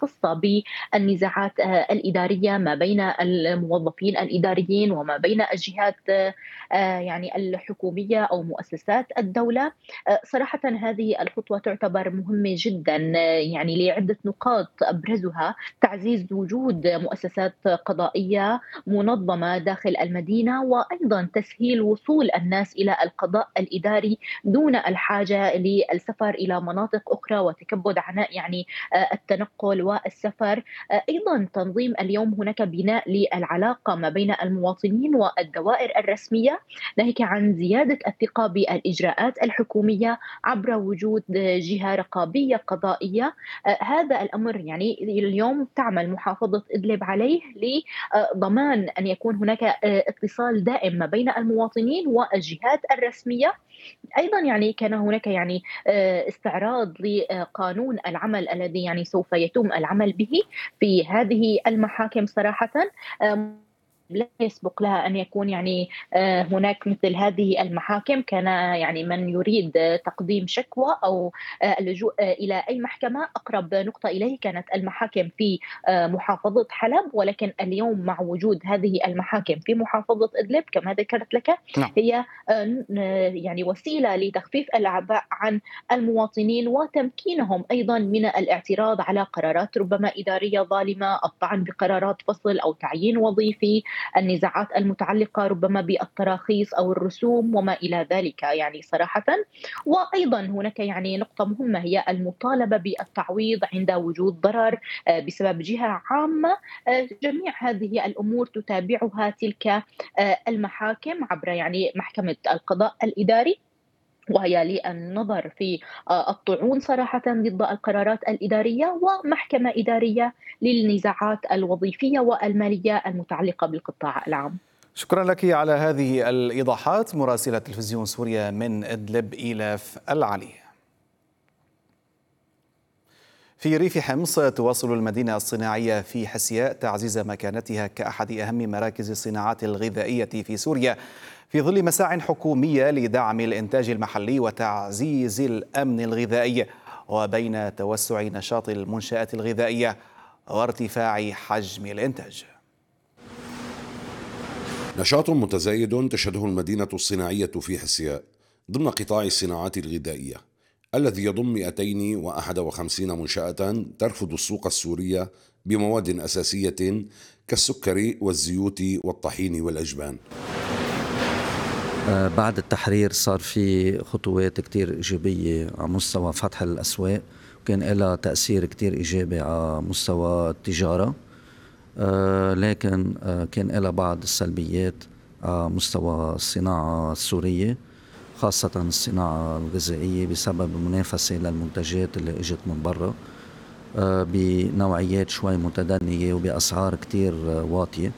المختصة بالنزاعات الإدارية ما بين الموظفين الإداريين وما بين الجهات يعني الحكومية أو مؤسسات الدولة. صراحةً هذه الخطوة تعتبر مهمة جدًا، يعني لعدة نقاط أبرزها تعزيز وجود مؤسسات قضائية منظمة داخل المدينة، وأيضًا تسهيل وصول الناس إلى القضاء الإداري دون الحاجة للسفر إلى مناطق أخرى وتكبد عناء يعني التنقل والسفر. أيضًا تنظيم اليوم هناك بناء للعلاقة ما بين المواطنين والدوائر الرسمية، ناهيك عن زيادة الثقة بالإجراءات الحكومية عبر وجود جهة رقابية قضائية. هذا الأمر يعني اليوم تعمل محافظة إدلب عليه لضمان أن يكون هناك اتصال دائم ما بين المواطنين والجهات الرسمية. أيضًا يعني كان هناك يعني استعراض لقانون العمل الذي يعني سوف يتم العمل به في هذه المحاكم صراحةً. آمم لا يسبق لها أن يكون يعني هناك مثل هذه المحاكم. كان يعني من يريد تقديم شكوى أو اللجوء إلى أي محكمة، أقرب نقطة إليه كانت المحاكم في محافظة حلب، ولكن اليوم مع وجود هذه المحاكم في محافظة إدلب كما ذكرت لك، نعم. هي يعني وسيلة لتخفيف الأعباء عن المواطنين وتمكينهم أيضًا من الاعتراض على قرارات ربما إدارية ظالمة، الطعن بقرارات فصل أو تعيين وظيفي، النزاعات المتعلقة ربما بالتراخيص أو الرسوم وما إلى ذلك يعني صراحةً. وأيضًا هناك يعني نقطة مهمة هي المطالبة بالتعويض عند وجود ضرر بسبب جهة عامة. جميع هذه الأمور تتابعها تلك المحاكم عبر يعني محكمة القضاء الإداري، وهي للنظر في الطعون صراحة ضد القرارات الإدارية، ومحكمة إدارية للنزاعات الوظيفية والمالية المتعلقة بالقطاع العام. شكرا لك على هذه الإيضاحات، مراسلة تلفزيون سوريا من إدلب إيلاف العلي. في ريف حمص تواصل المدينة الصناعية في حسياء تعزيز مكانتها كأحد أهم مراكز الصناعات الغذائية في سوريا في ظل مساع حكومية لدعم الإنتاج المحلي وتعزيز الأمن الغذائي، وبين توسع نشاط المنشآت الغذائية وارتفاع حجم الإنتاج. نشاط متزايد تشهده المدينة الصناعية في حسياء ضمن قطاع الصناعات الغذائية الذي يضم 251 منشأة ترفض السوق السورية بمواد أساسية كالسكر والزيوت والطحين والأجبان. بعد التحرير صار في خطوات كتير إيجابية على مستوى فتح الأسواق، وكان لها تأثير كتير إيجابي على مستوى التجارة، لكن كان لها بعض السلبيات على مستوى الصناعة السورية، خاصة الصناعة الغذائية بسبب المنافسة للمنتجات اللي اجت من برا بنوعيات شوي متدنية وبأسعار كتير واطية.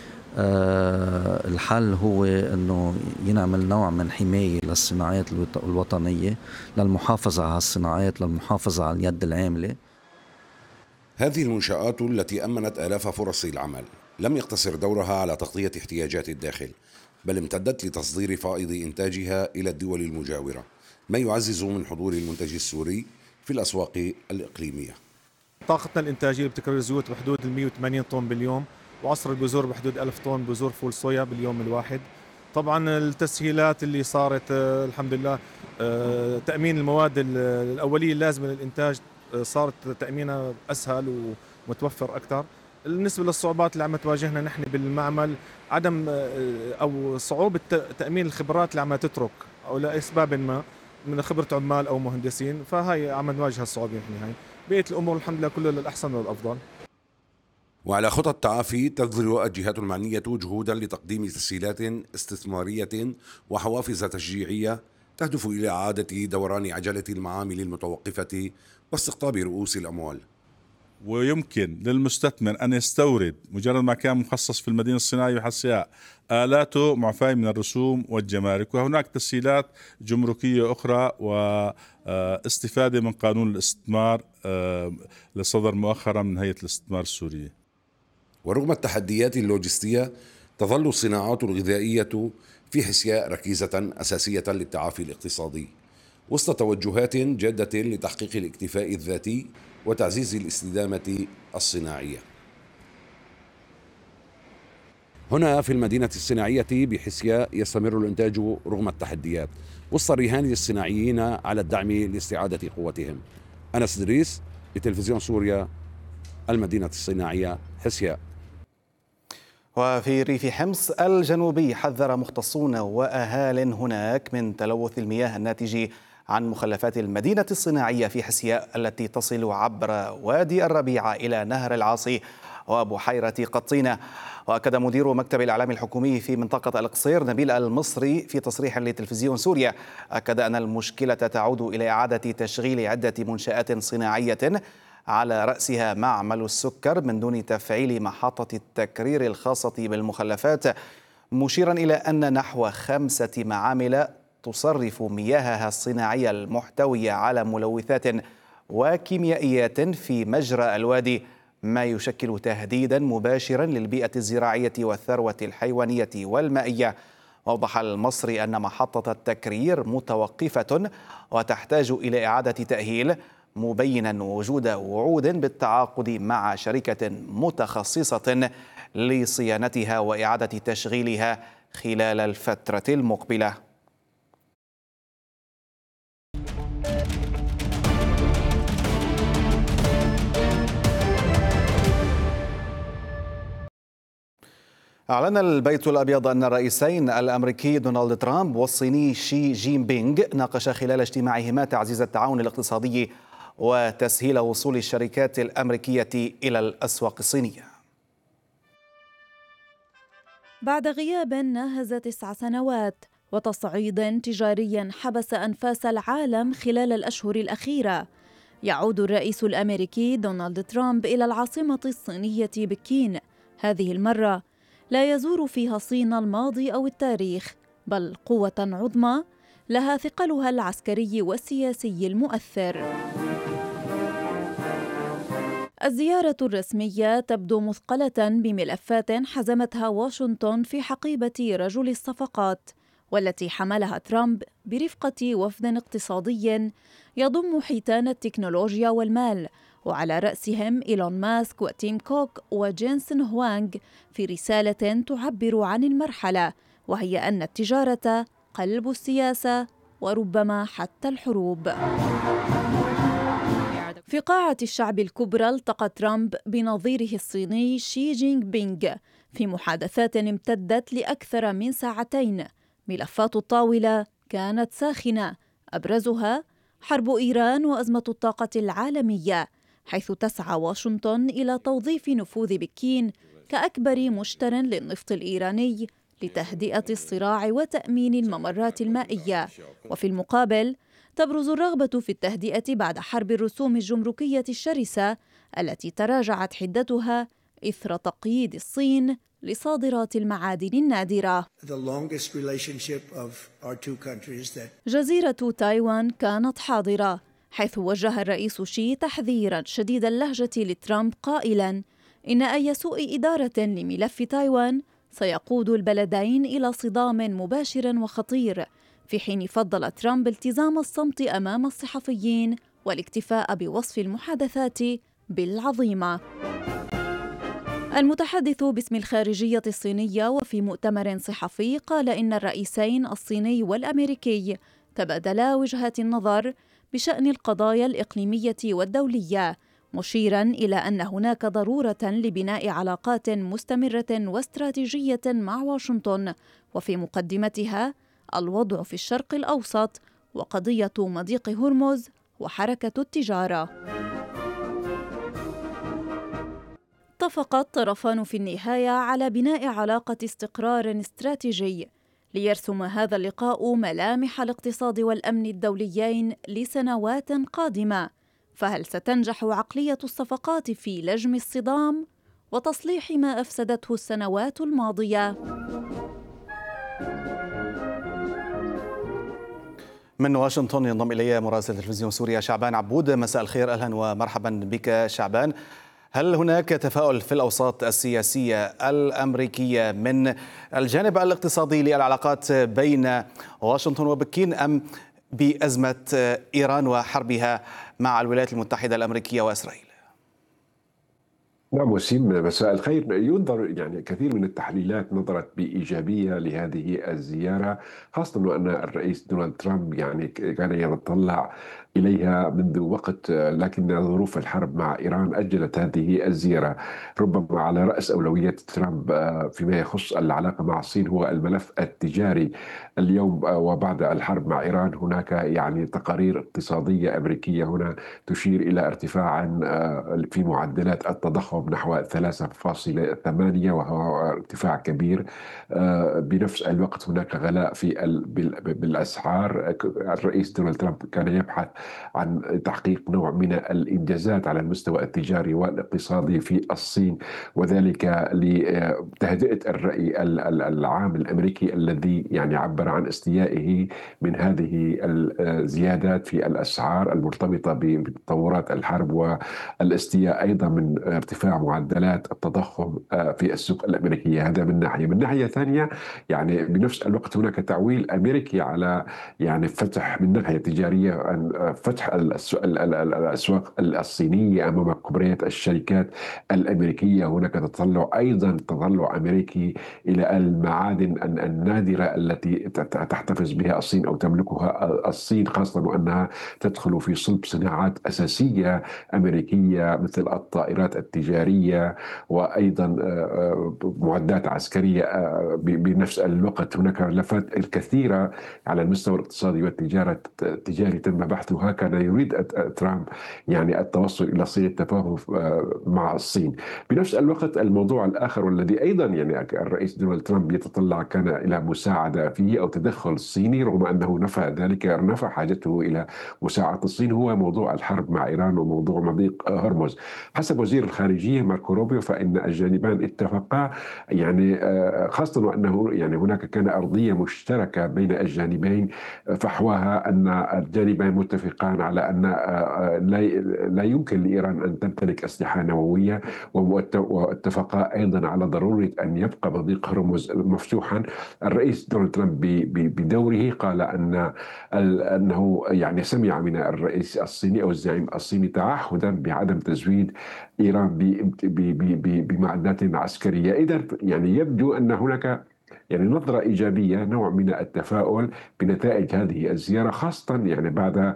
الحل هو أنه ينعمل نوع من حماية للصناعات الوطنية، للمحافظة على الصناعات، للمحافظة على اليد العاملة. هذه المنشآت التي أمنت آلاف فرص العمل لم يقتصر دورها على تغطية احتياجات الداخل، بل امتدت لتصدير فائض إنتاجها إلى الدول المجاورة، ما يعزز من حضور المنتج السوري في الأسواق الإقليمية. طاقتنا الإنتاجية بتكرر الزيوت بحدود 180 طن باليوم، وعصر البذور بحدود 1000 طن بذور فول صويا باليوم الواحد. طبعا التسهيلات اللي صارت الحمد لله، تأمين المواد الأولية اللازمة للإنتاج صارت تأمينها أسهل ومتوفر أكثر. بالنسبة للصعوبات اللي عم تواجهنا نحن بالمعمل، عدم أو صعوبة تأمين الخبرات اللي عم تترك أو لأسباب ما من خبرة عمال أو مهندسين، فهي عم نواجه الصعوبة نحن. هاي بقية الأمور الحمد لله كله للأحسن والأفضل. وعلى خطى التعافي تبذل الجهات المعنية جهودا لتقديم تسهيلات استثمارية وحوافز تشجيعية تهدف إلى إعادة دوران عجلة المعامل المتوقفة واستقطاب رؤوس الأموال. ويمكن للمستثمر أن يستورد مجرد ما كان مخصص في المدينة الصناعية وحسياء آلاته معفاة من الرسوم والجمارك، وهناك تسهيلات جمركية أخرى واستفادة من قانون الاستثمار لصدر مؤخرا من هيئة الاستثمار السورية. ورغم التحديات اللوجستية تظل الصناعات الغذائية في حسياء ركيزة أساسية للتعافي الاقتصادي، وسط توجهات جادة لتحقيق الاكتفاء الذاتي وتعزيز الاستدامة الصناعية. هنا في المدينة الصناعية بحسياء يستمر الإنتاج رغم التحديات وسط الرهان الصناعيين على الدعم لاستعادة قوتهم. أنس إدريس لتلفزيون سوريا، المدينة الصناعية حسياء. وفي ريف حمص الجنوبي حذر مختصون وأهال هناك من تلوث المياه الناتج عن مخلفات المدينة الصناعية في حسياء التي تصل عبر وادي الربيعة إلى نهر العاصي وبحيرة قطينة. وأكد مدير مكتب الإعلام الحكومي في منطقة القصير نبيل المصري في تصريح لتلفزيون سوريا، أكد أن المشكلة تعود إلى إعادة تشغيل عدة منشآت صناعية على رأسها معمل السكر من دون تفعيل محطة التكرير الخاصة بالمخلفات، مشيرا إلى أن نحو 5 معامل تصرف مياهها الصناعية المحتوية على ملوثات وكيميائيات في مجرى الوادي، ما يشكل تهديدا مباشرا للبيئة الزراعية والثروة الحيوانية والمائية. وأوضح المصري أن محطة التكرير متوقفة وتحتاج إلى إعادة تأهيل، مبينا وجود وعود بالتعاقد مع شركة متخصصة لصيانتها وإعادة تشغيلها خلال الفترة المقبلة. أعلن البيت الأبيض أن الرئيسين الأمريكي دونالد ترامب والصيني شي جين بينغ ناقشا خلال اجتماعهما تعزيز التعاون الاقتصادي وتسهيل وصول الشركات الأمريكية إلى الأسواق الصينية. بعد غياب ناهز 9 سنوات وتصعيد تجاري حبس أنفاس العالم خلال الأشهر الأخيرة، يعود الرئيس الأمريكي دونالد ترامب إلى العاصمة الصينية بكين. هذه المرة لا يزور فيها الصين الماضي أو التاريخ، بل قوة عظمى لها ثقلها العسكري والسياسي المؤثر. الزيارة الرسمية تبدو مثقلة بملفات حزمتها واشنطن في حقيبة رجل الصفقات، والتي حملها ترامب برفقة وفد اقتصادي يضم حيتان التكنولوجيا والمال، وعلى رأسهم إيلون ماسك وتيم كوك وجينسن هوانغ، في رسالة تعبر عن المرحلة، وهي أن التجارة قلب السياسة وربما حتى الحروب. في قاعة الشعب الكبرى التقى ترامب بنظيره الصيني شي جين بينغ في محادثات امتدت لأكثر من 2 ساعتين. ملفات الطاولة كانت ساخنة، أبرزها حرب إيران وأزمة الطاقة العالمية، حيث تسعى واشنطن إلى توظيف نفوذ بكين كأكبر مشتر للنفط الإيراني لتهدئة الصراع وتأمين الممرات المائية. وفي المقابل تبرز الرغبة في التهدئة بعد حرب الرسوم الجمركية الشرسة التي تراجعت حدتها إثر تقييد الصين لصادرات المعادن النادرة. جزيرة تايوان كانت حاضرة، حيث وجه الرئيس شي تحذيرا شديد اللهجة لترامب قائلا إن أي سوء إدارة لملف تايوان سيقود البلدين إلى صدام مباشر وخطير، في حين فضل ترامب التزام الصمت أمام الصحفيين والاكتفاء بوصف المحادثات بالعظيمة. المتحدث باسم الخارجية الصينية وفي مؤتمر صحفي قال إن الرئيسين الصيني والأمريكي تبادلا وجهات النظر بشأن القضايا الإقليمية والدولية، مشيراً إلى أن هناك ضرورة لبناء علاقات مستمرة واستراتيجية مع واشنطن، وفي مقدمتها الوضع في الشرق الأوسط وقضية مضيق هرمز وحركة التجارة. اتفق الطرفان في النهاية على بناء علاقة استقرار استراتيجي ليرسم هذا اللقاء ملامح الاقتصاد والأمن الدوليين لسنوات قادمة. فهل ستنجح عقلية الصفقات في لجم الصدام وتصليح ما أفسدته السنوات الماضية؟ من واشنطن ينضم إلي مراسل تلفزيون سوريا شعبان عبود. مساء الخير، أهلا ومرحبا بك شعبان. هل هناك تفاؤل في الأوساط السياسية الأمريكية من الجانب الاقتصادي للعلاقات بين واشنطن وبكين، أم بأزمة إيران وحربها مع الولايات المتحدة الأمريكية وإسرائيل؟ نعم وسيم، مساء الخير. ينظر يعني كثير من التحليلات نظرت بإيجابية لهذه الزيارة، خاصة وأن الرئيس دونالد ترامب يعني كان يتطلع إليها منذ وقت، لكن ظروف الحرب مع إيران أجلت هذه الزيارة. ربما على رأس أولويات ترامب فيما يخص العلاقة مع الصين هو الملف التجاري. اليوم وبعد الحرب مع إيران هناك يعني تقارير اقتصادية أمريكية هنا تشير إلى ارتفاع في معدلات التضخم نحو 3.8، وهو ارتفاع كبير. بنفس الوقت هناك غلاء بالأسعار. الرئيس دونالد ترامب كان يبحث عن تحقيق نوع من الإنجازات على المستوى التجاري والاقتصادي في الصين، وذلك لتهدئة الرأي العام الأمريكي الذي يعني عبر عن استيائه من هذه الزيادات في الأسعار المرتبطة بتطورات الحرب، والاستياء أيضا من ارتفاع معدلات التضخم في السوق الأمريكية. هذا من ناحية. من ناحية ثانية يعني بنفس الوقت هناك تعويل أمريكي على يعني فتح من ناحية تجارية فتح الأسواق الصينية أمام كبريات الشركات الأمريكية. هناك تطلع أمريكي إلى المعادن النادرة التي تحتفظ بها الصين أو تملكها الصين، خاصة وأنها تدخل في صلب صناعات أساسية أمريكية مثل الطائرات التجارية وأيضا معدات عسكرية. بنفس الوقت هناك ملفات الكثيرة على المستوى الاقتصادي والتجاري تم بحثها. كان يريد ترامب يعني التوصل إلى صيغة تفاهم مع الصين. بنفس الوقت الموضوع الآخر والذي أيضا يعني الرئيس دونالد ترامب يتطلع كان إلى مساعدة فيه أو تدخل صيني، رغم أنه نفى حاجته إلى مساعدة الصين، هو موضوع الحرب مع إيران وموضوع مضيق هرمز. حسب وزير الخارجية ماركو روبيو فإن الجانبان اتفقا يعني خاصة وأنه يعني هناك كان أرضية مشتركة بين الجانبين فحواها أن الجانبين متفقان على أن لا يمكن لإيران أن تمتلك أسلحة نووية، واتفقا أيضا على ضرورة أن يبقى مضيق هرمز مفتوحا. الرئيس دونالد ترامب بدوره قال أنه يعني سمع من الرئيس الصيني أو الزعيم الصيني تعهدا بعدم تزويد إيران بمعدات عسكرية. إذا يعني يبدو أن هناك يعني نظرة إيجابية، نوع من التفاؤل بنتائج هذه الزيارة، خاصة يعني بعد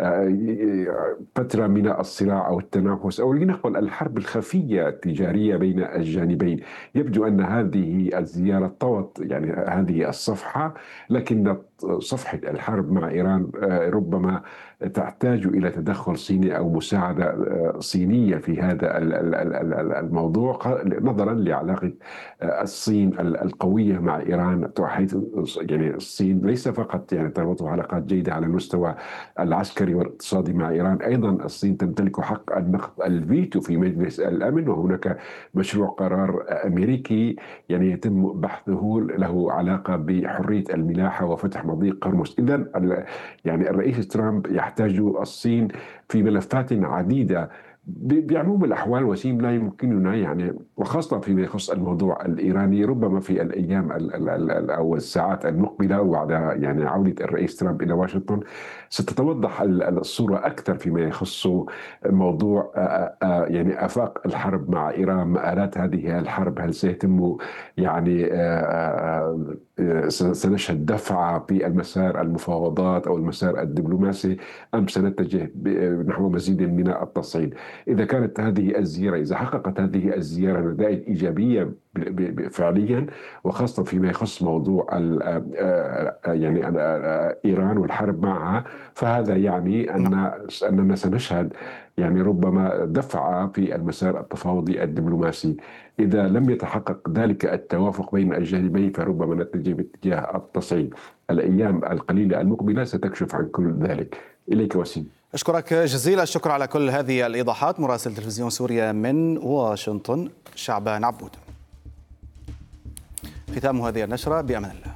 فترة من الصراع أو التنافس أو لنقل الحرب الخفية التجارية بين الجانبين. يبدو أن هذه الزيارة طوت يعني هذه الصفحة، لكن صفحة الحرب مع إيران ربما تحتاج إلى تدخل صيني أو مساعدة صينية في هذا الموضوع، نظرا لعلاقة الصين القوية مع إيران، حيث يعني الصين ليس فقط يعني تربطها علاقات جيدة على المستوى العسكري والاقتصادي مع إيران، أيضا الصين تمتلك حق النقض الفيتو في مجلس الأمن، وهناك مشروع قرار أمريكي يعني يتم بحثه له علاقة بحرية الملاحة وفتح مضيق هرمز. إذن يعني الرئيس ترامب يحتاج الصين في ملفات عديدة. بعموم الأحوال وسيم لا يمكننا يعني، وخاصة فيما يخص الموضوع الإيراني، ربما في الأيام أو الساعات المقبلة وبعد يعني عودة الرئيس ترامب إلى واشنطن ستتوضح الصورة أكثر فيما يخص موضوع يعني آفاق الحرب مع إيران، مآلات هذه الحرب. هل سيتم يعني سنشهد دفعة في المسار المفاوضات أو المسار الدبلوماسي، أم سنتجه نحو مزيد من التصعيد؟ إذا كانت هذه الزيارة، إذا حققت هذه الزيارة نتائج إيجابية فعليا، وخاصة فيما يخص موضوع يعني إيران والحرب معها، فهذا يعني أننا سنشهد يعني ربما دفعة في المسار التفاوضي الدبلوماسي. إذا لم يتحقق ذلك التوافق بين الجانبين فربما نتجه باتجاه التصعيد. الأيام القليلة المقبلة ستكشف عن كل ذلك. إليك وسيم. أشكرك جزيل الشكر على كل هذه الإيضاحات. مراسل تلفزيون سوريا من واشنطن شعبان عبود. ختام هذه النشرة، بأمان الله.